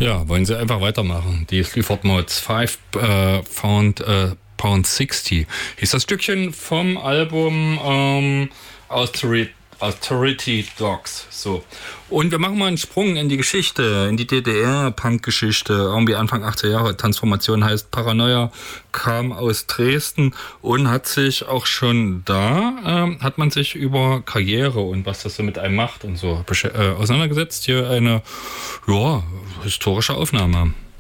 Ja, wollen sie einfach weitermachen. Die Sleaford Mods 5 Pound 60 hieß das Stückchen vom Album Authority Dogs. So. Und wir machen mal einen Sprung in die Geschichte, in die DDR-Punk-Geschichte. Irgendwie Anfang 80er Jahre. Transformation heißt Paranoia, kam aus Dresden und hat sich auch schon hat man sich über Karriere und was das so mit einem macht und so auseinandergesetzt. Hier eine, historische Aufnahme.